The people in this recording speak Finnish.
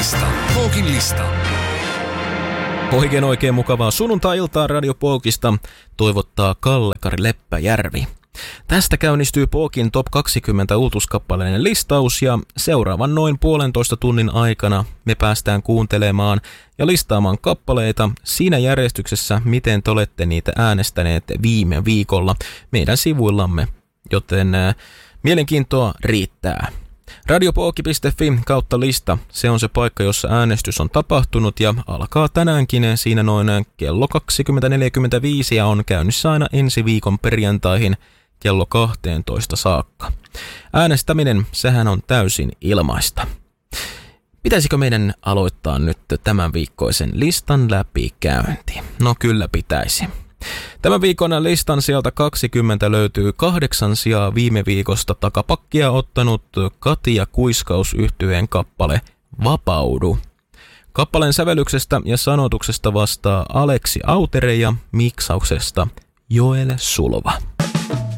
Folkin lista. Oikein mukavaa sunnuntai-iltaa Radio Folkista toivottaa Kalle-Kari Leppäjärvi. Tästä käynnistyy Folkin Top 20 uutuuskappaleiden listaus ja seuraavan noin 1,5 tunnin aikana me päästään kuuntelemaan ja listaamaan kappaleita siinä järjestyksessä, miten te olette niitä äänestäneet viime viikolla meidän sivuillamme, joten mielenkiintoa riittää. Radiofolki.fi/lista, se on se paikka, jossa äänestys on tapahtunut ja alkaa tänäänkin siinä noin kello 20.45 ja on käynnissä aina ensi viikon perjantaihin kello 12 saakka. Äänestäminen, sehän on täysin ilmaista. Pitäisikö meidän aloittaa nyt tämän viikkoisen listan läpikäynti? No kyllä pitäisi. Tämän viikon listan sieltä 20 löytyy 8 sijaa viime viikosta takapakkia ottanut Katia Kuiskaus-yhtyeen kappale Vapaudu. Kappaleen sävellyksestä ja sanotuksesta vastaa Aleksi Autere ja miksauksesta Joel Sulva.